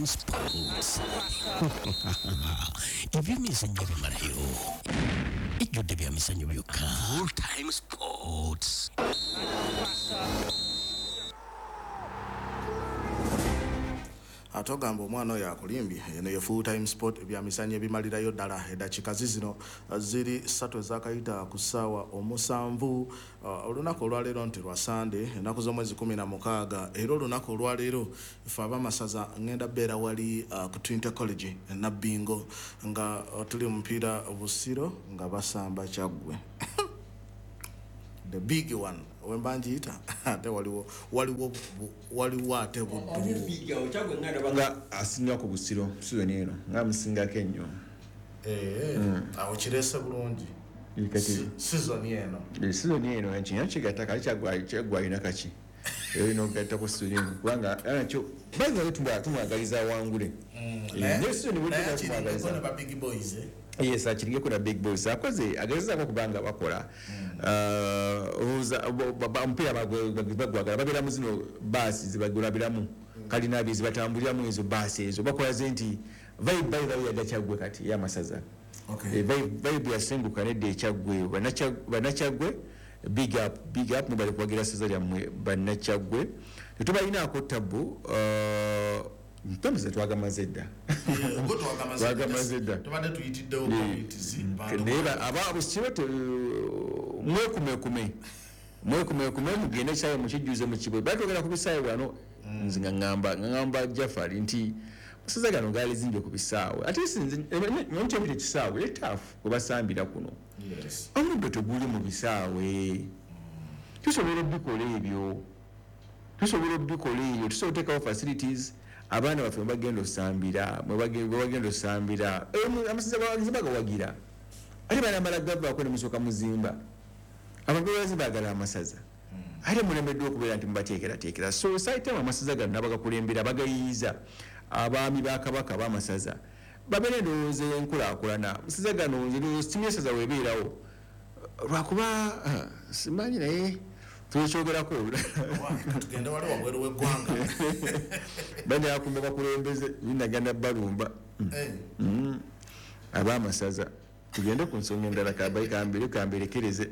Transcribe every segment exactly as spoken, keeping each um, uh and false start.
Sports. Ebyemizannyo bimalayo. Ejjudde byamizannyo byokka. Full Time Sports. Atogamba omwana oyo akulimbye eno ye Full Time Sport ebyamizannyo ebimalirayo ddala eddakiika zino ziri ssatu ezakayita ku ssaawa omusanvu. Olunaku olwaleero nti lwa Sande ennaku z'omwezi kumi na mukaaga era olunaku olwaleero ife abamasaza ngenda beera wali uh, ku Trinity College e Nabbingo nga tuli mupiira Busiro nga basamba Kyaggwe the big one wembanjiita ate waliwo waliwo waliwo ate buddu big yawo Kyaggwe nganda banga asinga ku Busiro Busiro neeno nga musingako ennyo eh awo kirese bulungi ikati season eno season eno nchinya chigata kali Kyaggwe Kyaggwe ina kachi eyo no gata ku season kubanga anacho banga wetumba tumwagaliza wangule ne season wetumba tumwagaliza na big boys eh yes achirige kuna big boys akoze agaliza ko kubanga bakola uh uza mpira bagwagala babira muzino basi zibagula biramu kali nabi zibatambulira mu ezo basi ezo bakola zenti vibe by the way ya Kyaggwe kati ya masaza. Okay. Vibe vibe ya sengu kanede Kyaggwe banacha Kyaggwe big up big up mubali kwagira saza ya banacha Kyaggwe tuba ina akotabu uh mpemze twagamazedda ngo twagamazedda twagamazedda tubade tuyitidde okuyitizi neba aba busibote mwe kume kume mwe kume kume mugende chaye mukijuze mu kibwe batogera kubisaye wano nzinga ngamba ngamba Jafari nti musaza gano gali zinje kubisawe ate sinzi nonte mu kisawe etafu kubasambira kuno yes amudo toguli mu bisawe tusobora bikola ebyo tusobora bikola ebyo tusobora take facilities abana bafe bagenda osambira mwe bagenda osambira amasaza bagibaga wagira ali bana malagaba ko ne musoka muzimba abagozi bagala amasaza ali mulemedde okubeera nti mubateekera teekera so site amasaza gano nabaga kulembera bagayiza abami bakabaka bamasaza babere ndowooza enkulaakulana musaza gano nziro stimulasaza webeerawo lwakuba simanyi naye tukyogera tugenda wali wabweru w'eggwanga bani akumba bakulembeze binagana balumba abamasaza tugende ku nsonga endala kabayi kambere kamberekereze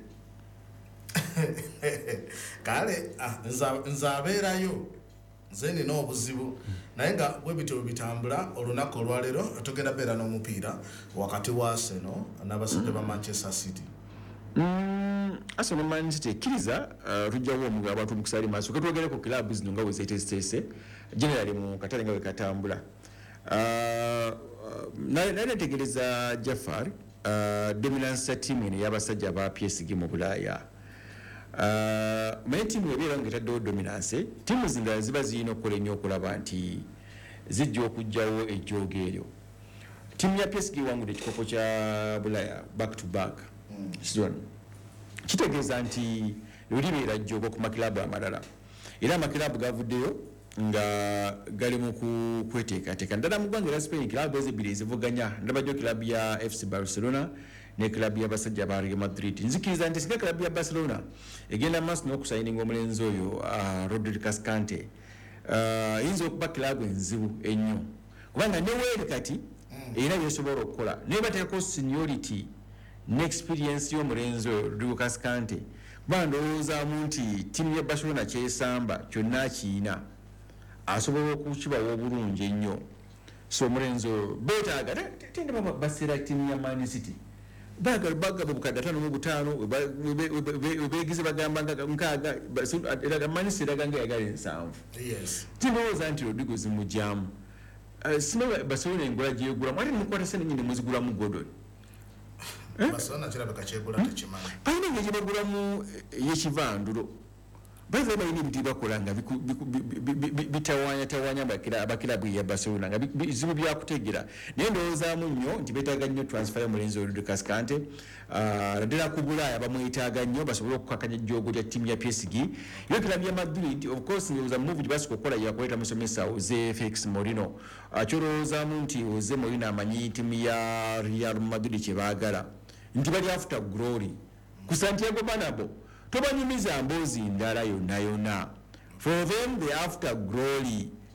kale nzabeerayo zeni n'obuzibu naye nga bwe bityo bitambula olunaku olwaleero tugenda beera n'omupiira wakati wa Arsenal n'abasajja ba Manchester City. Mm, Arsenal Man City kiriza tujjawo mu abantu mukusali maso katwogere ku club zino nga wezetesese generally mu katale nga we katambula na na tegereza Jafar dominance team ni yabasajja ba P S G mu Bulaya many team ebera ngetadde dominance team zinda ziba zino okole nnyo okulaba nti zijja okujjawo ejjoogeeryo team ya P S G wangu ekikopo kya Bulaya back to back season kitegeeza nti lulibeera jjogo ku makilabu amalala era amakilabu gavuddeyo nga gali mu kweteekateeka ddala mu ggwanga era Spain kilabu ezibiri ezivuganya ndabajjo kilabu ya F C Barcelona ne kilabu y'abasajja ba Real Madrid nzikiriza nti singa kilabu ya Barcelona egenda maaso n'okusayininga omulenzi oyo uh, Rodri Cascante uh, yinza okuba kilabu enzibu ennyo kubanga ne weeri kati era yesobola okukola naye bateekako seniority n'experience y'omulenzi oyo Rodri Cascante bandowoozamu nti tiimu ya Barcelona kyesamba kyonna akiina asobola okukibawa obulungi ennyo so omulenzi oyo beetaaga tende basera tiimu ya Man City baagala bagaba bukadde ataano mu butaano beegize bagamba nkaaga era Man City eraga nga yagala ensanvu tindowooza nti Rodrigo zimugyamu sima Barcelona engula gyegulamu ate mukwata sene nyini muzigulamu Gordon Barcelona kiraba kakyegula tekimanyi ayina engeri bagulamu yekivandulo baza bayina ebintu bakola nga bitawanya tawanya abakilabu ya Barcelona nga bizibu byakutegera naye ndowoozaamu nnyo nti beetaaga nnyo transfer y'omulenzi Rodri Cascante naddala ku Bulaaya bamwetaaga nnyo basobole okukakanya ejjoogo lya ttiimu ya P S G yo kilabu ya Madrid of course ndowooza move gye basooka okukola yakuleeta musomesa Jose Felix Morino kyolowoozaamu nti Jose Morino amanyi ttiimu ya Real Madrid kye baagala nti bali after glory ku Santiago Bernabeu tobanyumiza mboozi ndala yonna yonna for them they after glory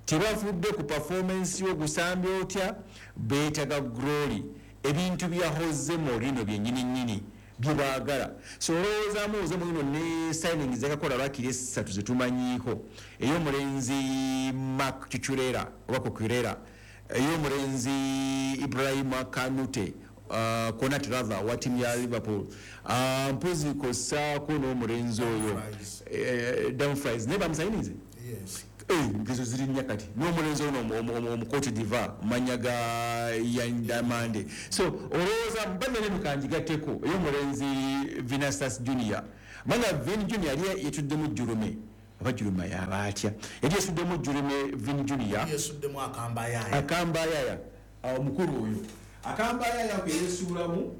tebafudde ku performance y'ogusambya otya beetaga glory ebintu byahoze Mourinho byennyini nnyini byebaagala so olowoozaamu oze muino ne signing zekakola lwakiri esatu zetumanyiiko ey'omulenzi Mark Cucurella oba Cucurella ey'omulenzi Ibrahim Kanute uh, Konat rather wa timu ya Liverpool uh, mpozi kosaako n'omulenzi oyo Dumfries ne bamusayinize yes ngezo ziri nnya kati n'omulenzi ono omu Cote d'Ivoire manyaga ya Diamande so olowooza banene mukanjigatteko ey'omulenzi Vinicius Junior manya Vin Junior yali yetuddemu Julume aba Julume yaba atya yali yetuddemu Julume Vin Junior yesuddemu akambayaya akambayaya omukulu oyo akambayaya keyesuulamu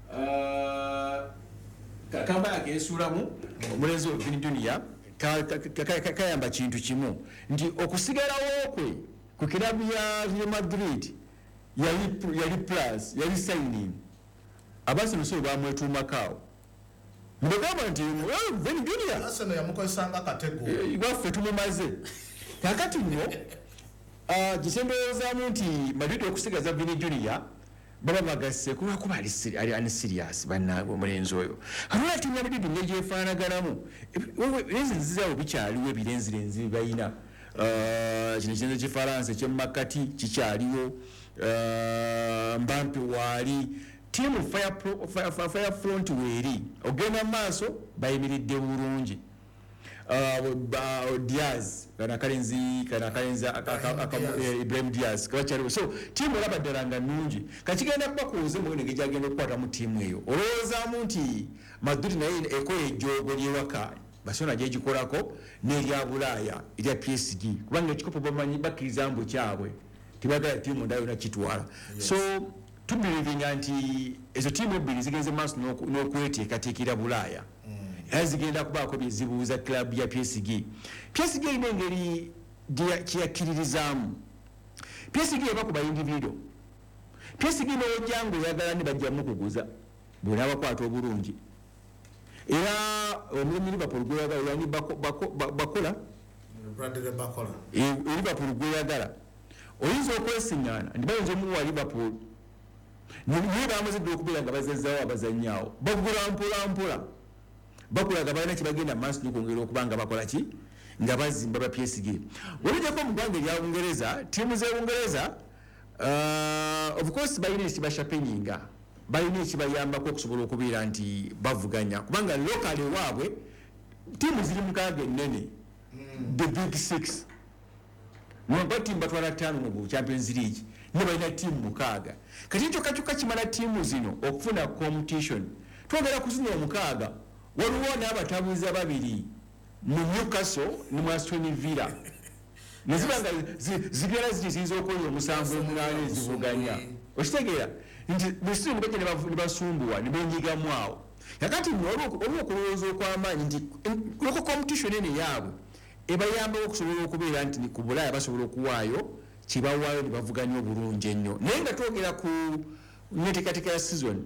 akambayaya keyesuulamu omulenzi Vin Junior kayamba kintu kimu nti okusigalawo kwe ku kilabu ya Real Madrid yali yali plus yali signing Arsenal so bamwetumakaawo mbagamba nti Vin Junior Arsenal yamukozesanga katego igwaffe tumumaze kakati nno gisendowoozamu nti Madrid okusigaza Vin Junior baba bagase kuba kuba ali ali serious bannabwe omulenzi oyo alula timu ya Madrid ngegyefaanaganamu ebirenzi nzizawo bikyaliwo ebirenzirenzi bayina kino kinze kifaransa ekyemumakati kikyaliwo Mbampe waali timu fire front weeri ogenda mu maaso bayimiridde bulungi Diaz kana kalenzi kana kalenzi Ibrahim Diaz kabakyaliwo so timu olabaddelanga nnungi kakigenda kubakuuze mu ngeri gyagenda okukwata mu timu eyo olowoozaamu nti Madrid naye ekola ejjoogo lyewaka basona gyegikolako n'erya Bulaaya erya P S G kubanga ekikopo bamanyi bakkiriza mbu kyabwe tibagala timu ndayo nakitwala so tubirivinga nti ezo timu ebbiri zigenze maaso n'okweteekateekera Bulaaya azigenda kubaako byezibuuza club ya P S G P S G ine engeri kyeyakkiririzaamu P S G ebakuba individual P S G n'ojjangu oyagala ne bajjamu kuguza bwena abakwata obulungi era omulimu Liverpool gweyagala yani bakola Bradley Bakola Liverpool gweyagala oyinza okwesiŋŋaana ndi bayinza omuwa Liverpool naye bamazidde okubeera nga bazazzawo abazannyawo bagula mpola mpola bakulaga balina kibagenda maaso n'okwongera okubanga bakola ki nga bazimba ba P S G olujjako mu ggwanga erya Bungereza tiimu z'Ebungereza of course balina ekibashapenyinga balina ekibayambako okusobola okubeera nti bavuganya kubanga lokale waabwe tiimu ziri mukaaga ennene the big six nomba tiimu batwala ttaano mu Champions League ne balina tiimu mukaaga kati kyokka kimala tiimu zino okufuna competition twagala kuzina omukaaga waliwo n'abatabuuza babiri mu Newcastle ne mu Aston Villa nezibanga zigera ziyinza okola omusanvu omunaana ezivuganya okitegeera nti besimu bajja ne basumbuwa ne benyigamu awo kakati olwokulowooza okw'amaanyi nti loko competition ene yaabwe ebayambawo okusobola okubeera nti ku Bulaaya basobola okuwaayo kibawaayo ne bavuganya obulungi ennyo naye nga twogera ku nneteekateeka ya season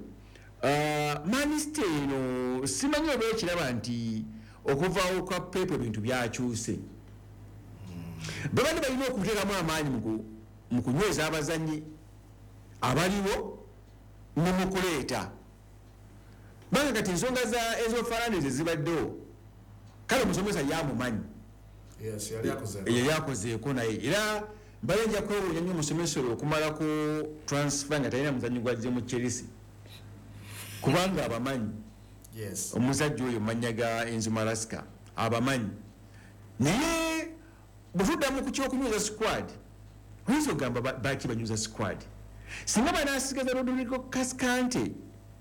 Man City eno simanyi oba ekiraba nti okuvaawo kwa Pep ebintu byakyuse babandi balina okuteekamu amaanyi mu kunyweza abazannyi abaliwo ne mu kuleeta banga kati ensonga ezo Fernandes ezibaddewo kale omusomesa yamumanyi yali akozeeko naye era balenja kwewuunya nnyo omusomesa oyo okumala ku transfer nga talina muzannyi gwajje mu Chelsea kubanga abamanyi yes omuzajja oyo manyaga Enzo Maresca abamanyi naye butuddamu ku kyokunyuza squad oyinza ogamba baki banyuza squad singa banasigaza Rodrigo Cascante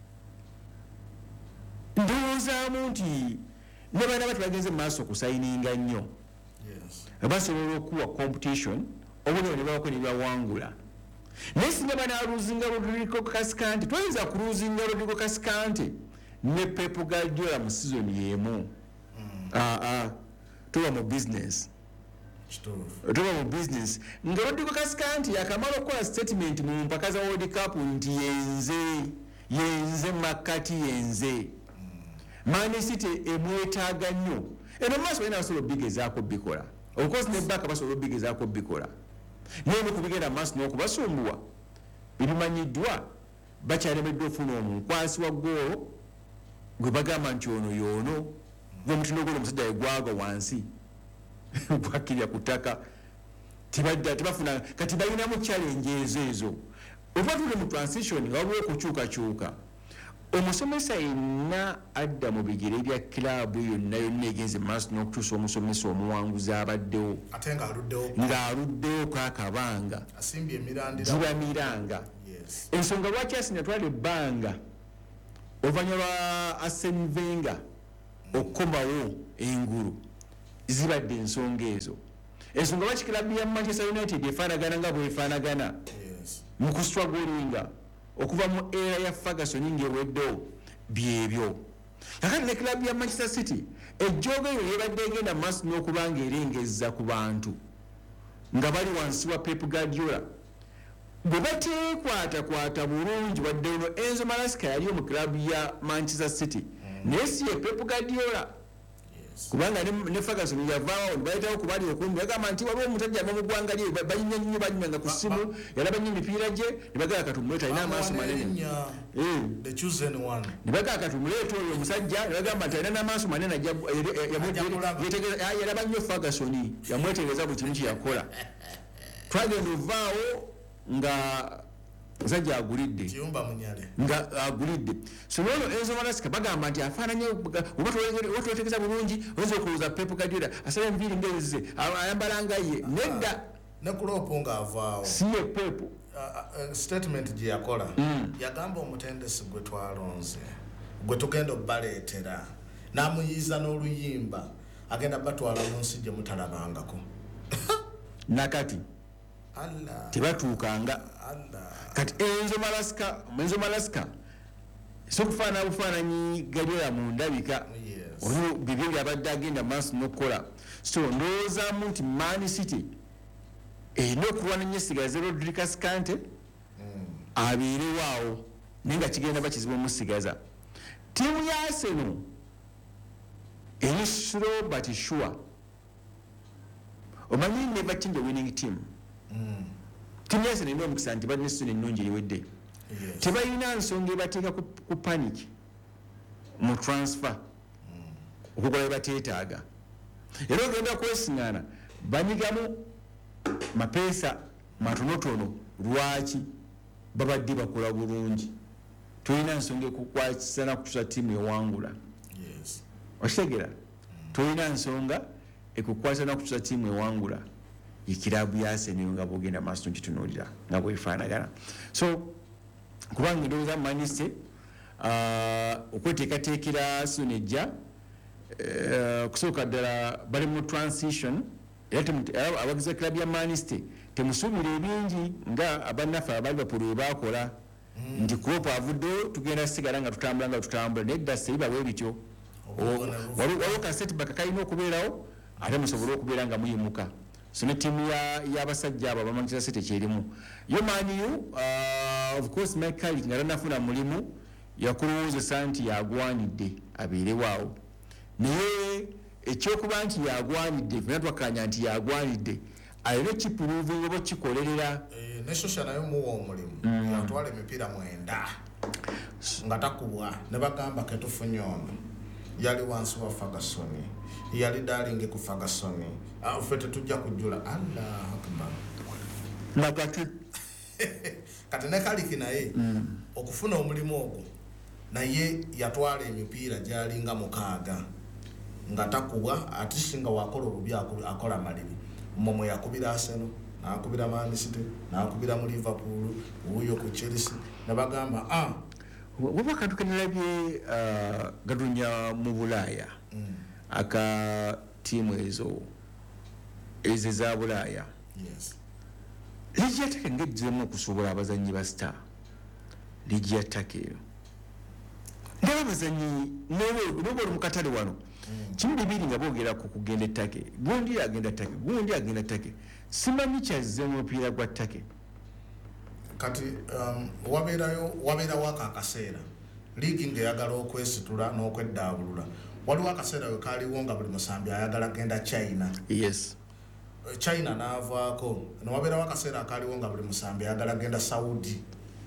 ndowoozaamu nti ne baana bati bagenze mu maaso okusayininga nnyo basobola okuwa competition obuleo ne bawako ne bawangula naye singa banaaluzinga Rodrigo Cascante toyinza kuluzinga Rodrigo Cascante ne Pep Guardiola mu season y'emu aa tuba mu business tuba mu business nga Rodrigo Cascante yakamala okukola statement mu mpaka za World Cup nti yenze yenze makati yenze Man City emwetaaga nnyo eno maaso balina basobola obigezaako bikola of course ne baka basobola obigezaako bikola naye nokubigenda maaso n'okubasumbuwa bimanyiddwa bakyalemeddwa ofuna omunkwasi wa ggoolo gwe bagamba nti ono yoono omutindo gwolo omusajja yegwaga wansi gwakirya ku ttaka tebafuna kati balinamu challenge ezo ezo oba tuli mu transition nga waliwo okukyukakyuka omusomesa yenna adda mu bigere bya kilaabu yonna yonna egenze maaso n'okutuusa omusomesa omuwanguzi abaddewo ng'aluddewo kwakabanga gibamiranga ensonga lwaki Arsenal twala ebbanga oluvannyuma lwa Arsene Wenger okukomawo engulu zibadde ensonga ezo ensonga lwaki kilaabu ya Manchester United efaanagana nga bwefaanagana mu kustruglinga okuva mu era ya Ferguson ng'eweddewo byebyo kakati ne kilaabu ya Manchester City ejjooga eyo yebadde egenda maaso n'okuba ng'erengezza ku bantu nga bali wansi wa Pep Guardiola bwe bateekwatakwata bulungi wadde ono Enzo Maresca yali omu kilaabu ya Manchester City naye si ye Pep Guardiola kubanga ne Ferguson yavaawo bayitawo kubali okumbi bagamba nti waliwo omutajja ava mu ggwanga lye bayinya nnyo banyumanga ku ssimu yalaba nnyo emipiira gye ne bagala katumuleta alina amaaso manene ne bagala katumuleeta oyo omusajja ne bagamba nti alina n'amaaso manene yalaba nnyo Ferguson yamwetegereza buli kimu kyeyakola twagenda ovaawo nga musajja agulidde nga agulidde so nono Enzo Maresca bagamba nti afaananye oba twetegeza bulungi oyinza okulowooza Pep Guardiola asala enviiri ng'ezize ayambala nga ye nedda ne Klopp ng'avaawo si ye Pep statement gye yakola yagamba omutendesi gwe twalonze gwe tugenda obbaleetera n'amuyiiza n'oluyimba agenda batwala mu nsi gye mutalabangako nakati tebatuukanga kati Enzo Maresca Enzo Maresca sokufaana bufaananyi Guardiola mu ndabika olwo bibyo byabadde agenda maaso n'okukola so ndowoozaamu nti Man City erina okulwana nnyo esigaze Rodri Cascante abeerewaawo naye nga kigenda bakizibu omusigaza ttiimu ya Arsenal eri slow but sure omanyi never change a winning team timu ya Arsenal omukisa nti balina essoni ennungi eriwedde tebalina nsonga ebateeka ku panic mu transfer okukola bebateetaaga era ogenda kwesiŋŋaana banyigamu mapeesa matonotono lwaki babadde bakola bulungi tolina nsonga ekukwasana kutusa ttiimu ewangula okitegera tolina nsonga ekukwasana kutusa ttiimu ewangula ikirabu ya Arsenal nga bogenda maaso nkitunuulira nga bwefaanagana so kubanga ndowooza Manchester okweteekateekera Arsenal ejja kusooka ddala bali mu transition era abagize kilaabu ya Manchester temusuubira ebingi nga abannaffe aba Liverpool bwe baakola nti Klopp avuddeyo tugenda sigala nga tutambula nga tutambula naye dda sebiba bwe bityo waliwo kasetback kalina okubeerawo ate musobole okubeera nga muyimuka so ne tiimu y'abasajja abo abamanchester city kyerimu yo maniyu uh, of course Mike Carrick nga tanafuna mulimu yakulowoozesa nti yagwanidde abeerewaawo naye ekyokuba nti yagwanidde fena twakkaanya nti yagwanidde alina ekipuluvinga oba kikolerera ne Sosha nayo muwa omulimu yatwala emipiira mwenda nga takubwa ne bagamba ketufunye ono yali wansi wa Ferguson yali dalinge ku Ferguson afete tujja kujula Allah akbar nakati kati ne Carrick naye okufuna omulimu ogwo naye yatwala emipiira gyalinga mukaaga nga takubwa atisinga wakola obubi akola maliri momo yakubira Arsenal nakubira Man City nakubira mu Liverpool uyo ku Chelsea nabagamba ah waba katukanirabye uh, gadunya mu Bulaaya mm. aka timu ezo ezo za Bulaaya yes ligi yatake ngejjemu okusobola abazanyi ba Star ligi yatake ndaba abazanyi n'obo mu katale wano kimu bibiri nga boogera ku kugenda ettake gundi agenda ettake gundi agenda ettake simanyi kyazze mu mupiira gwa ttake kati um, wabeerayo wabeerawo akaseera liigi ng'eyagala okwesitula n'okweddaabulula waliwo akaseera we kaaliwo nga buli musambi ayagala genda China yes China n'avaako newabeerawo akaseera akaaliwo nga buli musambi ayagala genda Saudi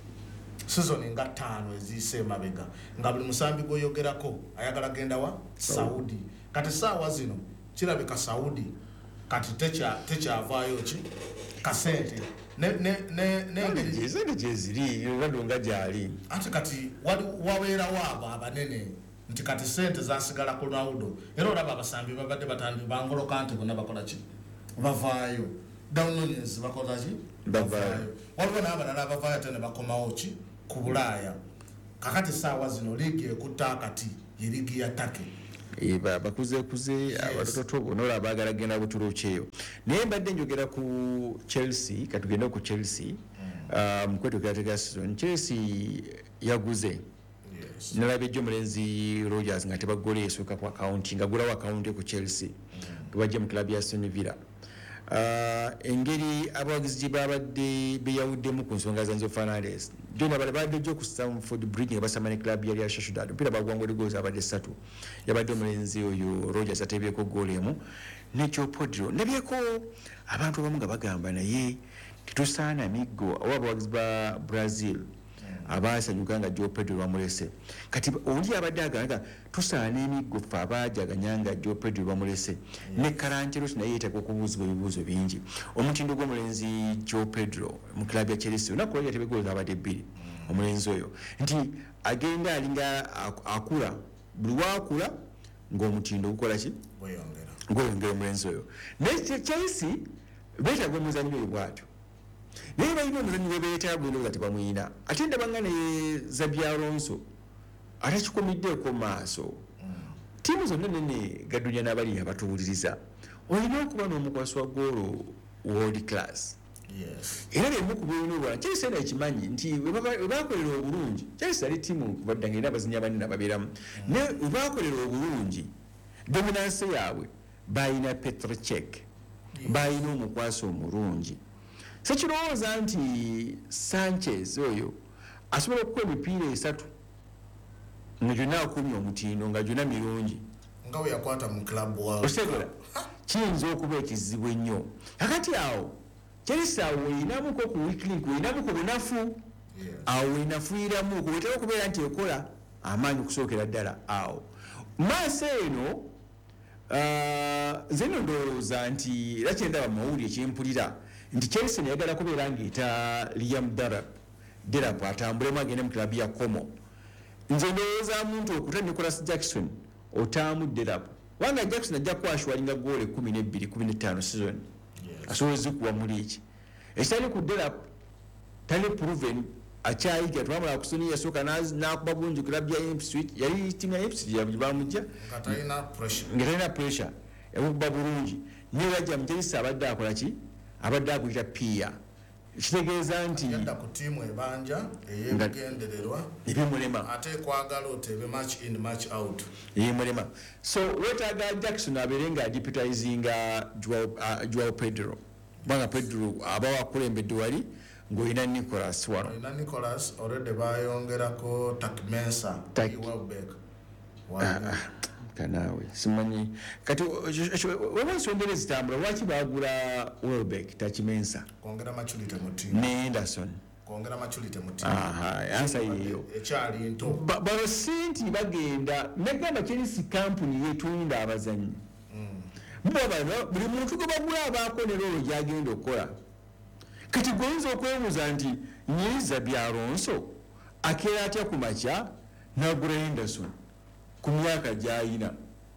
season nga ttaano eziyise emabega nga buli musambi gwoyogerako ayagala genda wa Saudi kati saawa zino kirabika Saudi kati techa tekyavaayo ki kasente ne ne ne ne zindi gyeziri badonga gyali ate kati wabeerawo abo abanene nti kati sente zasigala ku Ronaldo era olaba abasambi babadde batandi bangoloka nti bonna bakola ki bavaayo downloads bakola ki bavaayo waliwo n'abalala abavaayo ate ne bakomawo ki ku Bulaaya kakati saawa zino liigi ekutta kati ye liigi ya Turkey eba bakuze kuze abatoto bonora bagala genda Buturuki eyo naye mbadde njogera ku Chelsea katugenda ku Chelsea um kwetu katika season Chelsea yaguze nalabye jo mulenzi Rogers nga tebagole esoka ku account nga gula account ku Chelsea kubajja mu club ya Aston Villa uh engeri abagizi babadde beyawuddemu ku nsonga za Enzo Fernandez jona bale badde jo ku Stamford Bridge basamane club yali ya Sheffield mpira bagwangwa goals abadde satu yabadde omulenzi oyo Rogers atebyeko goal emu necho Pedro nabyeko abantu abamu nga bagamba naye titusaana miggo abo abagizi ba Brazil abasanyuka nga Joe Pedro bamulese kati oli abadde agamba tusaana emiggo fa abajaganyanga Joe Pedro bamulese ne Karancheros naye yita kubuuzibwa ebibuuzo bingi omutindo gw'omulenzi Joe Pedro mu club ya Chelsea unakola yatebegolo abadde bbiri omulenzi oyo nti agenda alinga akula buli wakula ng'omutindo gukola ki gweyongera gweyongera omulenzi oyo naye Chelsea beetaaga omuzannyo oyo bw'atyo naye balina omuzannyi we beetaaga endowooza tebamuyina ate ndabanga naye Xabi Alonso atakikomiddeko maaso ttiimu zonna nene gadunya n'abali abatuwuliriza olina okuba n'omukwasi wa goolo world class era byemu ku byolina obulala Chelsea era ekimanyi nti webakolera obulungi Chelsea ali ttiimu baddanga era abazinyi abanene ababeeramu naye webakolera obulungi dominansi yaabwe balina Petr Cech balina omukwasi omulungi sekirowooza nti Sanchez oyo asobola okukuba emipiira esatu nga gyonna akumya omutindo nga gyonna mirungi nga we yakwata mu club wa osegola kiyinza okuba ekizibu ennyo kakati awo Chelsea awo erinamuko ku weekly erinamuko bunafu awo enafuiramu kubetera okubeera nti ekola amaanyi okusookera ddala awo maaso eno zeno ndowooza nti era kyendaba mu mawulire ekyempulira nti Chelsea neyagala kubeera ng'eta Liam Delap Delap atambulemu agende mu club ya Como nze ndowoozamu nti okuta Nicholas Jackson otaamu Delap wanga Jackson ajja kwashwalinga goole kumi n'ebbiri kumi n'ettaano season asobola zikuwa mu liigi ekitali ku Delap tali proven akyayiga twamala kusoni yasooka n'akuba bulungi club ya Ipswich yali tiimu ya Ipswich bamujja nga talina pressure nga talina pressure yakuba bulungi naye wajja mu Chelsea abadde akola ki abadde akuyita piya kitegeeza nti yadda ku tiimu ebanja eyebigendererwa ebimulema ate kwagala otebe match in match out ebimulema so wetaaga Jackson abeere nga deputizinga Joao Pedro banga Pedro aba wakulembedde wali ng'olina Nicholas wano olina Nicholas already bayongerako Takmensa Welbeck kanawe simanyi kati webasondera ezitambula lwaki bagula Welbeck Takimensa kwongera maturity mu tiimu ne Henderson kwongera maturity mu tiimu aha ansa yeyo ekyali nto bano senti bagenda negamba Chelsea company yetunda abazanyi mbaba buli muntu gwe bagula abaako ne rolo gyagenda okukola kati goyinza okwebuuza nti nyiza bya Alonso akeera atya ku makya n'agula Henderson ku myaka gy'ayina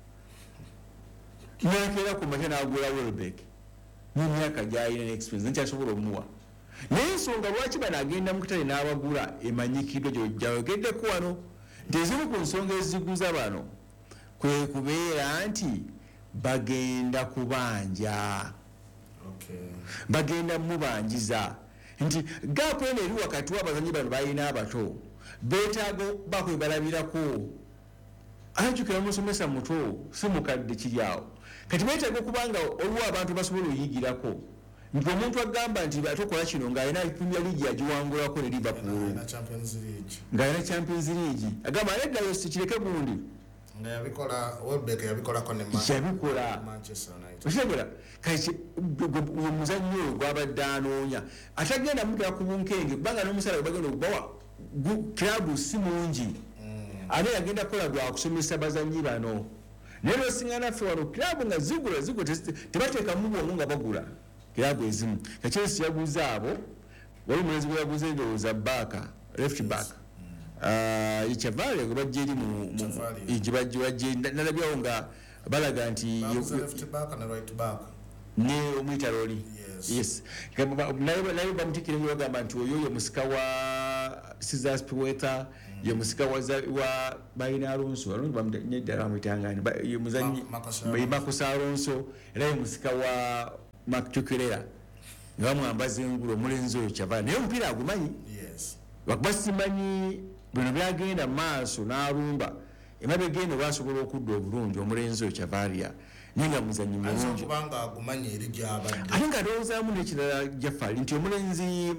n'akeera ku makya n'agula Welbeck n'emyaka gy'ayina n'experience nkyasobola omuwa naye ensonga lwaki bano agenda mu katale n'abagula emanyikiddwa gyayogeddeko wano nti ezimu ku nsonga eziguza bano kwe kubeera nti bagenda kubanja bagenda mubanjiza nti gaapu eno eri wakati w'abazanyi bano balina abato beetaaga bakwe balabirako ajjukira musomesa muto si mukadde kiri awo kati beetaaga okubanga oliwo abantu basobola oyigirako nti omuntu agamba nti atokola kino ng'alina Premier League yagiwangulako ne Liverpool ng'alina Champions League agamba neddayo sikireke gundi nga yabikola Welbeck yabikola ko ne yabikola Manchester United oshobora kaisi umuzanyo gwabadde anoonya atagenda mudda ku bunkenge kubanga n'omusala bagenda okubawa club si mungi ate yagenda kola gwa kusomesa bazanyi bano naye lwosingana ffe wano club nga zigula zigula tebateekamu bwomu nga bagula club ezimu Chelsea yaguze abo wali mulezi gwe yaguze ndowooza baaka left back Ichavale bajje eri mu ijibajje wajje nalabyawo nga balaga nti left back na right back ne omwita loli yes naye naye bamutikire nyo bagamba nti oyo ye musika wa Caesar Spilicueta ye musika wa wa Bayina Alonso alonso bamudde ddala mwitangani ye muzanyi Marcos Alonso era ye musika wa Marc Cucurella nga bamwambaza engulo omulenzi oyo Chavale naye omupiira agumanyi yes wakuba simanyi bino byagenda maaso n'alumba emabega eno basobola okudda obulungi omulenzi oyo Chavale ninga muzanyi mulungi kubanga agumanye eri gy'abadde ate nga alowoozaamu n'ekirala Jafali nti omulenzi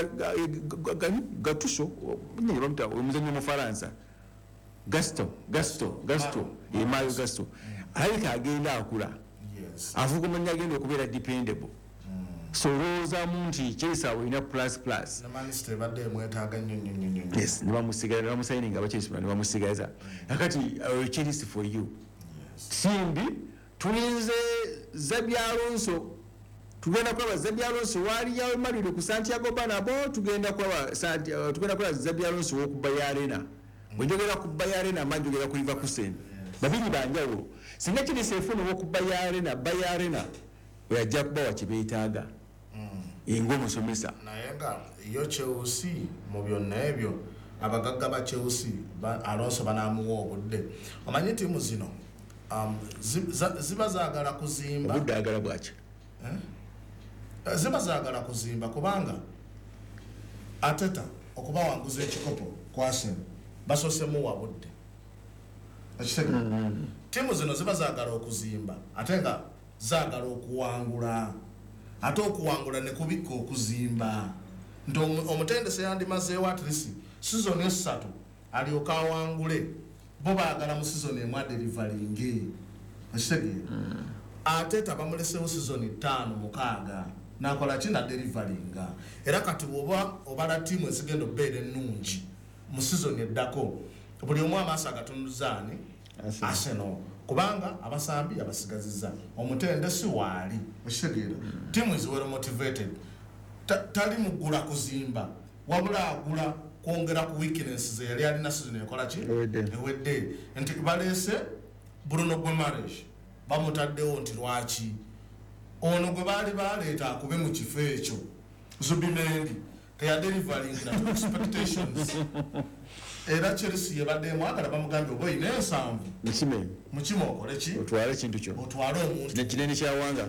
Gatuso nyinyi bamuta omuzanyi Omufalansa Gasto Gasto Gasto Mario Gasto alabika agenda akula avuga omanyi agenda okubeera dependable so olowoozamu nti Chelsea alina plus plus Manchester badde mwetaaga nnyo nnyo nnyo yes ne bamusigaza ne bamusayininga Chelsea ne bamusigaza akati Chelsea for you simbi tulinze Xabi Alonso tugenda kwa Xabi Alonso wali yawe malire ku Santiago Bernabeu tugenda kwa tugenda kwa Xabi Alonso wo ku Bayer Arena bw'enjogera ku Bayer Arena manjogera ku Leverkusen babiri banjawo singa kiri sefunu wo ku Bayer Arena Bayer Arena oyajja kuba wakibeetaaga ingo musomesa naye nga yo Chelsea mu byonna ebyo abagagga ba Chelsea Alonso banamuwa obudde omanyi tiimu zino um, ziba zaagala kuzimba obudde agala bwaki eh? ziba zaagala kuzimba kubanga Ateta okuba wanguza ekikopo ku Arsenal basosemu wabudde ekitege mm-hmm. tiimu zino ziba zaagala okuzimba ate nga zaagala okuwangula ate okuwangula ne kubikka okuzimba nti omutendese yandimazeewo at least season esatu alyoka awangule bo baagala mu season emu aderivalinge ekitegeera ate tabamulesewo season ttaano mukaaga nakola ki naderivalinga era kati oba obala ttiimu ezigenda obbeera ennungi mu season eddako buli omu amaaso agatunduzaani Arsenal kubanga abasambi abasigaziza omutendesi waali ekitegeera tiimu is well motivated tali mugula kuzimba wabula agula kwongera ku weakness ze yali alina season ekola ki ewedde nti balese Bruno Guimaraes bamutaddewo nti lwaki ono gwe baali baleeta akube mu kifo ekyo Zubimendi teyadelivaling na expectations era Chelsea yabadde mwagala bamugambye oba ine ensanvu mukime mukime okole ki otwale kintu kyo otwale omuntu nekinene kyawanga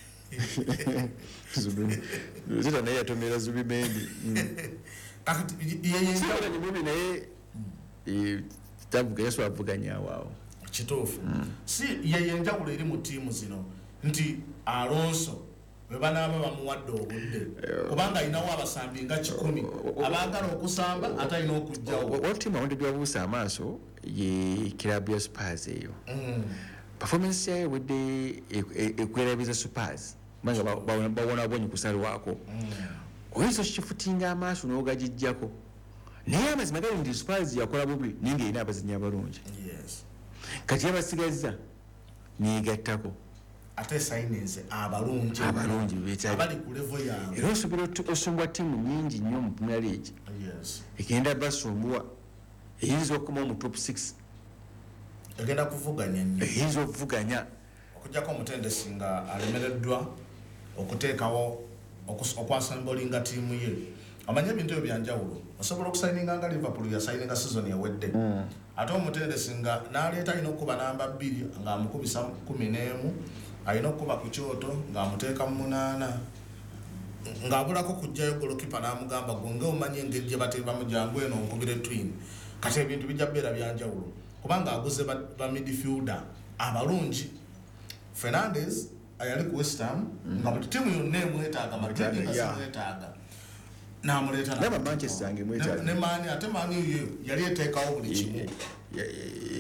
Zubimendi zita naye yatomera Zubimendi akati yeye sala ni mubi naye e tavuga yesu avuganya wao kituufu si yeye njawulo eri mu tiimu zino nti Alonso bwe banaaba bamuwadde obudde kubanga ayinawo abasambi nga kikumi abaagala okusamba ate alina okujjawo watimu awonde byabuusa amaaso ye club ya Spurs eyo performance yayo wedde ekwerabiza Spurs banga bawona bonyi kusalwako oyinza kifutinga amaaso n'ogagijjako naye amazima gali nti Spurs yakola bubi ninga erina abazinyi abalungi kati yabasigazza nigattako ate signings abalungi abalungi beetaaga abali ku level yaabwe era osobola osumbwa ttiimu nyingi nnyo mu Premier League yes egenda basumbwa eyinza okukoma mu top six egenda kuvuganya nnyo eyinza okuvuganya okujjako omutendesi nga alemereddwa okuteekawo okwasambolinga ttiimu ye amanye ebintu ebyo byanjawulo osobola okusayininga nga Liverpool yasayininga season ewedde ate omutendesi nga n'aleeta alina okuba namba bbiri ng'amukubisa kumi n'emu alina okuba ku kyoto ng'amuteeka mu munaana ng'abulako kujjayo golokipa n'amugamba gonge omanye engeri gye bateebamu jangu eno nkubire twin kati ebintu bijja bbeera byanjawulo kubanga aguze ba midfielder abalungi Fernandes ayali ku West Ham nga buli ttiimu yonna emwetaaga mateni ngasimwetaaga n'amuleeta naba Manchester ange mwetaaga ne Mani ate Mani yo yali eteekawo buli kimu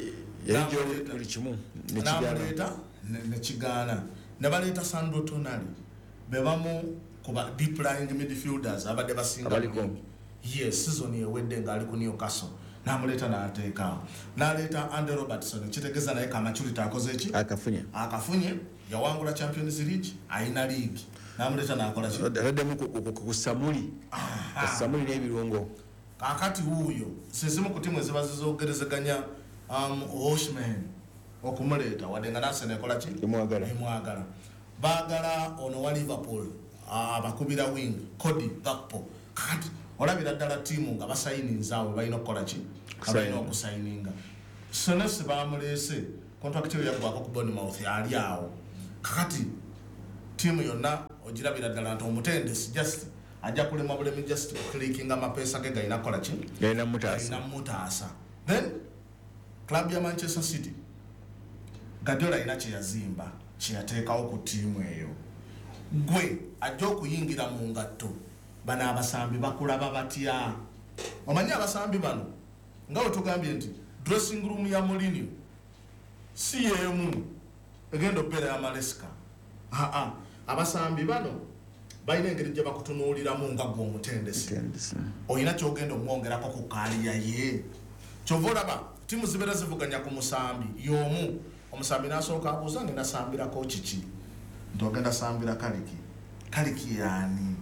yajo buli kimu n'amuleeta ne kigaana ne baleeta Sandro Tonali be bamu kuba deep lying midfielders abadde basinga yes season yewedde ng'ali ku Newcastle n'amuleeta n'ateeka n'aleeta Andy Robertson kitegeeza naye kamachulita akoze eki akafunye akafunye yawangula Champions League ayina league n'amuleeta n'akola ki adadde ku Samuli Samuli n'ebirungo kakati huyo sizimu ku timu eziba zizoogerezeganya um, Oshman okumuleeta wadde nga Arsenal ekola ki emwagala emwagala baagala ono wa Liverpool abakubira uh, wing Cody Gakpo kakati olabira ddala tiimu nga basayininzaawe balina okukola ki abalina okusayininga Senesi bamuleese contract yo yaggwako ku Bournemouth ali awo kakati tiimu yonna ogirabira ddala nti omutendesi just ajja kulema bulemi just clicking amapeesa ge galina kukola ki galina mutaasa galina mutaasa then club ya Manchester City Guardiola ina kye yazimba kye yateekawo ku tiimu eyo gwe ajja okuyingira mu ngatto bana abasambi bakulaba batya omanyi abasambi bano nga otugambye nti dressing room ya Mourinho si yemu egenda opera ya Maresca aa abasambi bano balina engeri gye bakutunuuliramu nga gwe omutendesi olina kyogenda omwongerako ku kaaliya ye kyova olaba timu zibeera zivuganya ku musambi y'omu omusambi n'asooka abuuza ngenda sambirako kiki nti ogenda sambira kaliki kaliki yaani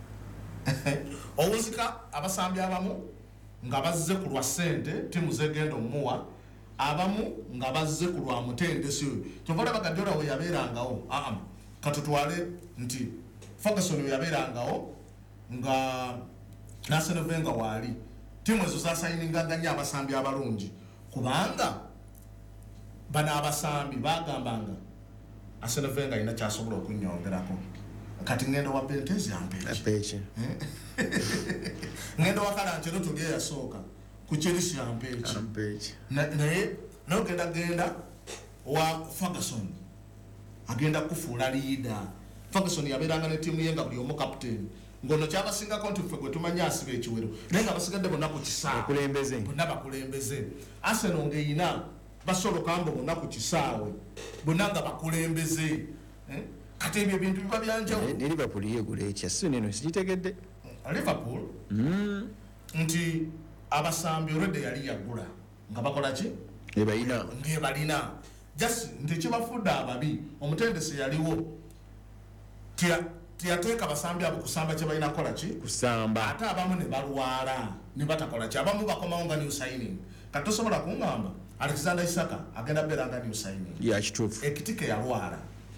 owuzika abasambi abamu nga bazze ku lwa ssente timu zegenda omuwa abamu nga bazze ku lwa mutendesi oyo kyova olaba Guardiola we yabeerangawo aa katutwale nti Ferguson we yabeerangawo nga Arsene Wenger waali timu ezo zasayiningaganya abasambi abalungi kubanga bana abasambi bagambanga Arsene Wenger alina kyasobola okunyongerako kati ngendo wa Benitez yampeeki ngendo wa Kalanchero tuliye yasooka ku Chelsea yampeeki naye n'ogenda genda wa Ferguson agenda kufuula leader Ferguson yabeeranga ne tiimu ye nga buli omu captain ngono kyabasingako nti ffe gwe tumanya asiba ekiwero naye nga basigadde bonna ku kisaawe bonna bakulembeze Arsenal ng'eyina basolokamba bonna ku kisaawe bonna nga bakulembeze kati ebyo ebintu biba byanjawulo ne Liverpool yeegula ekya so neno sikitegedde Liverpool nti abasambi olwedde yali yaggula nga bakola ki ebalina ngebalina just nti kibafudde ababi omutendesi yaliwo tiyateeka basambi abo kusamba kye balina kukola ki kusamba ate abamu ne balwala ne batakola ki abamu bakomawo nga new signing kati tosobola kuŋŋamba Alexander Isaka agenda beera nga new signing ya kituufu ekitike yalwala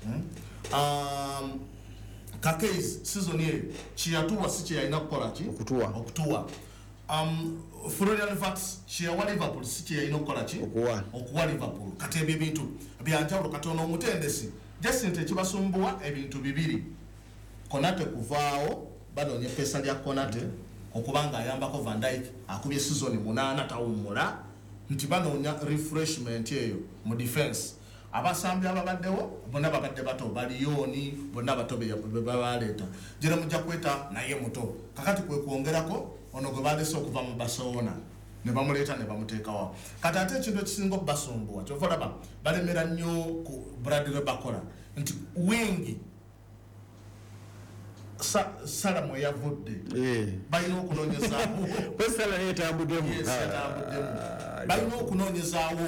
um, Kakeis season ye kiyatuwa si kye yalina kukola ki okutuwa okutuwa um, Florian Wirtz kyeyawa Liverpool si kye yalina okukola ki okuwa okuwa Liverpool kati ebyo ebintu byanjawulo kati ono omutendesi Jacinta ekibasumbuwa ebintu bibiri Konate kuvaawo banoonya pesa lya Konate okubanga ayambako Van Dijk akubye season munaana tawummula nti banoonya refreshment eyo mu defense abasambi ababaddewo bonna babadde bato baliyoni bonna bato bebabaleeta jera mujja kweta naye muto kakati kwe kwongerako ono gwe balese okuva mu Barcelona ne bamuleeta ne bamuteekawo kati ate ekintu ekisinga okubasumbuwa kyova olaba balemera nnyo ku Bradley Bakola nti wingi sa sala mwe yavudde balina okunoonyezaawo sala neetambuddemu balina okunoonyezaawo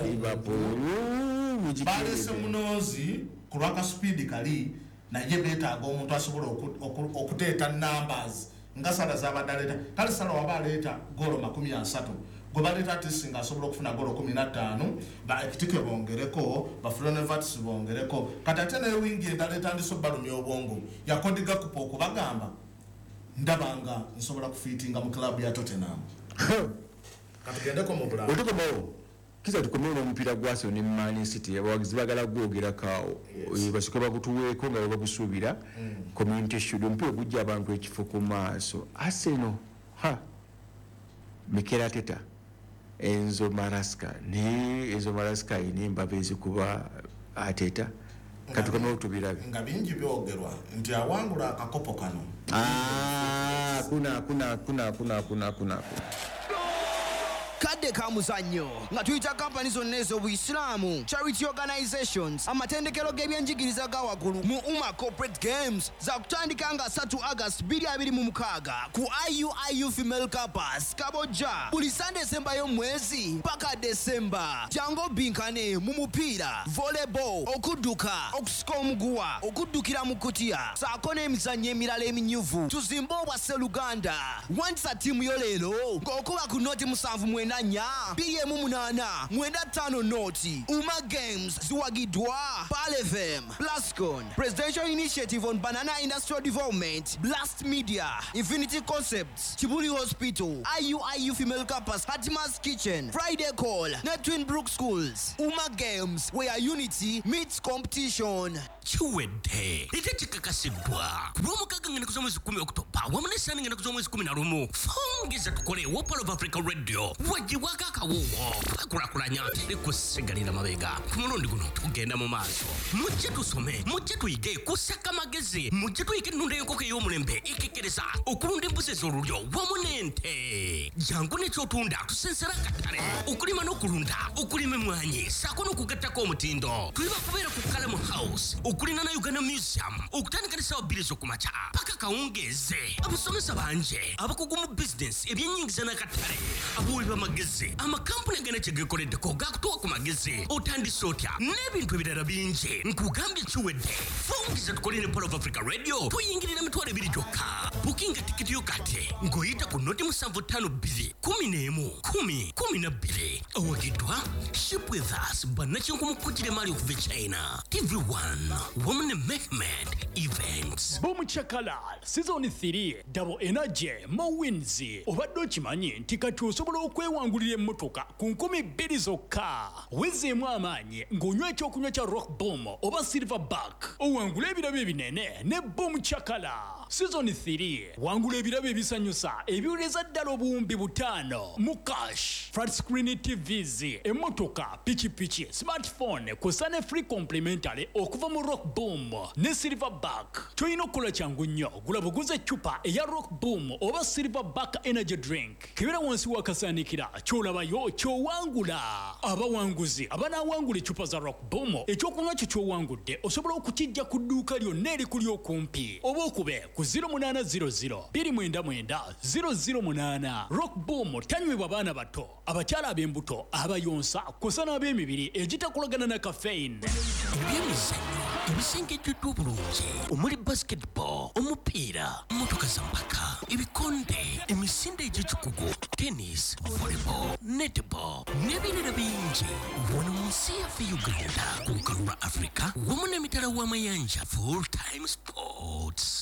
balese munoozi ku lwaka speedi kali naye beetaaga omuntu asobola okuteeta numbers nga sala zabadde aleeta kale sala waba aleeta golo makumi asatu gwe baleeta tisi nga asobola okufuna golo kumi na ttaano ekitike bongereko Florian Wirtz bongereko kati ate naye wingi endala etandiso balumya obwongo yakodiga kupa okubagamba ndabanga nsobola kufiitinga mu klabu ya Tottenham kati gendeko mu bulamu otukomawo kiza tukomere n'omupiira gwaso ne Man City abawagizi bagala gwogerakaawo basooka bagutuweeko nga bagusuubira community shield omupiira gujja abantu ekifo ku maaso Arsenal ha Mikel Arteta Enzo Maresca ne Enzo Maresca ayina embava ezikuba Arteta katukomere otubirabe nga bingi byogerwa nti awangula akakopo kano ah kuna kuna kuna kuna kuna kuna kadde ka muzannyo nga tuyita kampani zonna ez'obuisiraamu, charity organizations, amatendekero g'ebyenjigiriza ga waggulu mu Umma Corporate Games za kutandika nga three August twenty twenty-six ku I U I U Female Campus Kabojja buli Sunday esemba y'omwezi paka December. Jango binkane mu mupiira, volleyball, okudduka, okusika omuguwa, okuddukira mu kutiya, saako n'emizannyo emirala eminyuvu. Tuzimbe obwa Sseluganda. Wanisa ttiimu yo leero ng'okuba ku noti musanvu mwenda nnya bbiri emu munaana mwenda ttaano noti. Umma Games ziwagiddwa Pal F M, Plascon, Presidential Initiative on Banana Industrial Development, Blast Media, Infinity Concepts, Kibuli Hospital, I U I U Female Campus, Hatima's Kitchen, Friday Call, Net Twin Brook Schools. Umma Games, where unity meets competition. Chiwedde ite chikakasidwa kulwomukaga ngene kuzo mwezi kumi Oktoba wamu nesani ngene kuzo mwezi kumi na rumu fungiza tukole wo Pal of Africa Radio wajiwaka akawuwo akulakulanya likusigalira mabega ku mulundi guno tugenda mu maaso mujje tusome mujje tuyige kusaka magezi mujje tuyige nnunda y'enkoko ey'omulembe ikekereza okulunda embuzi ez'olulyo wamu n'ente jangu n'ekyotunda tusensera akatale okulima n'okulunda okulima emmwanyi saako n'okugattako omutindo tuli bakubeera ku Kalamu House okulina na Uganda Museum okutandika ne ssaawa bbiri ez'okumakya paka kawungeeze abasomesa banje abakugu mu business ebyennyingiza n'akatale abaweebwa amagezi amakampuni agenda kye geekoleddeko gaakutuwa ku magezi otandise otya n'ebintu ebirala bingi nkugambye kiwedde fungiza tukole ne Pal of Africa Radio tuyingirira emitwalo ebiri gyokka bukinga tikiti yo kati ng'oyita ku noti musanvu ttaano bbiri kumi n'emu kumi kumi na bbiri owagiddwa Ship with Us bannakinku mu kkutire maali okuva e China T V one Woman Mehmet Events. Boom Chakalal Season three Double Energy Mowins. Obadde okimanyi nti kati osobola okwewangulira emmotoka ku nkumi bbiri zokka. Wezeemu amaanyi ng'onywa ekyokunywa kya Rock Boom oba Silverback. Owangula ebirabo ebinene ne Boom Chakala. Season three wangula ebirabo ebisanyusa ebiwuleza ddala obuwumbi butaano mu cash. Flat screen T Vs, emmotoka, pikipiki, smartphone kusa ne free complimentary okuva mu Rock Boom ne Silverback. Toyina okukola kyangu nnyo gula buguze eccupa eya Rock Boom oba Silverback energy drink. Kibera wansi wakasaanikira ky'olabayo ky'owangula. Abawanguzi abanaawangula eccupa za Rock Boom ekyokunywa kyo ky'owangudde osobola okukijja ku dduuka lyonna erikuli okumpi oba okube ku zero eight zero zero two nine nine zero zero eight. Rock Boom tanywebwa baana bato, abakyala ab'embuto, abayonsa kusa n'ab'emibiri egitakolagana na caffeine. Ebyemizannyo ebisengejjeddwa obulungi omuli basketball, omupiira, mmotoka za mpaka, ebikonde, emisinde egy'ekikugu, tennis, volleyball, netball n'ebirala bingi wano mu nsi yaffe Uganda ku lukalu lwa Africa wamu n'emitala w'amayanja Full Time Sports.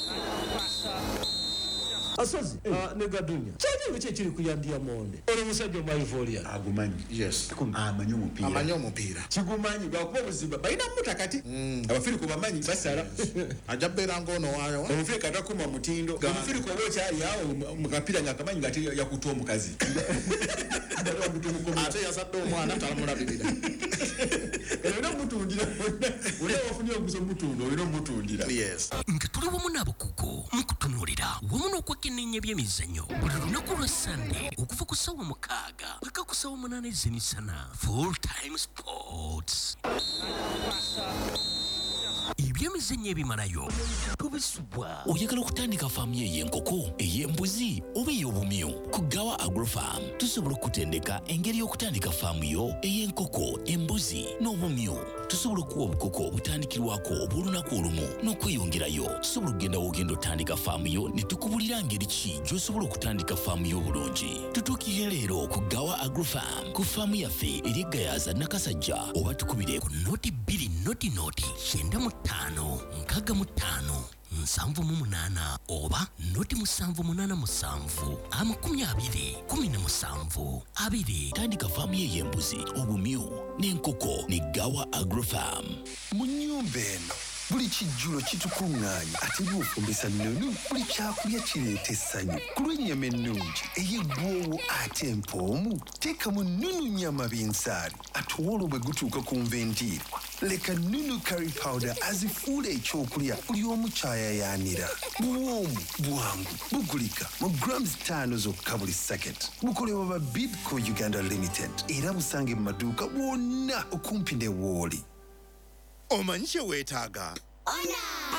Asozi ne gadunya kyali biki kiri kuyandia monde ole musajja mu Ivoria agumanyi Yes. amanyi omupiira Amanyi omupiira. kigumanyi bakuba buzimba balina mutakati abafiri ku bamanyi basala Ajja beera ng'ono waayo. omufiri katakuma mutindo omufiri ko bokyali awo mu kapira ng'akamanyi ngati yakuta omukazi Ate yazadde omwana talamulabirira. era mutundira wonna wafunye oguzo mutunda olina omutundira. Yes. nga tuli wamu n'abakugu mu kutunuulira wamu n'okwekenneenya by'emizannyo buli lunaku lwa Sunday okuva ku ssaawa mukaaga paka ku ssaawa munaana ez'emisana. Full Time Sports. Ebyemizannyo ebimalayo tubisubwa. Oyagala okutandika faamu ey'enkoko, ey'embuzi oba ey'obumyu? Ku Gawa Agrofarm tusobola okutendeka engeri y'okutandika faamu yo ey'enkoko, embuzi n'obumyu. Tusobola okuwa obukoko obutandikirwako obw'olunaku olumu n'okweyongerayo. Tusobola okugenda w'ogenda otandika faamu yo ne tukubulira ngeri ki gy'osobola okutandika faamu yo obulungi. Tutuukirire leero ku Gawa Agrofarm ku faamu yaffe eri Gayaza Nakasajja oba tukubire ku noti bbiri noti noti kyenda mu ttaano nkaaga mu ttaano nsanvu mu munaana oba noti musanvu munaana musanvu amakumi abiri kumi na musanvu abiri. Tandika faamu ye y'embuzi, obumyu n'enkoko ne Gawa Agrofarm. Mu nnyumba eno buli kijjulo kitukuŋŋaanya ate bw'ofumbisa Nunu buli kyakulya kireeta essanyu ku lw'ennyama ennungi eyeggwoowo ate empoomu teekamu Nunu nnyama binsaali atuwolo bwe gutuuka ku nventiiri leka Nunu curry powder azifuula ekyokulya buli omu kyayayaanira buwoomu bwangu bugulika mu grams ttaano zokka buli saketi bukolebwa ba Bidco Uganda Limited era busange mu maduuka bwonna okumpi ne Wooli. Omanyi kye weetaaga?